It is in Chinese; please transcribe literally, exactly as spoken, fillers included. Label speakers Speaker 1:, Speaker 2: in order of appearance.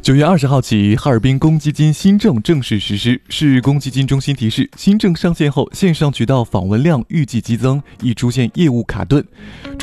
Speaker 1: 九月二十号起，哈尔滨公积金新政正式实施。市公积金中心提示，新政上线后，线上渠道访问量预计激增，易出现业务卡顿。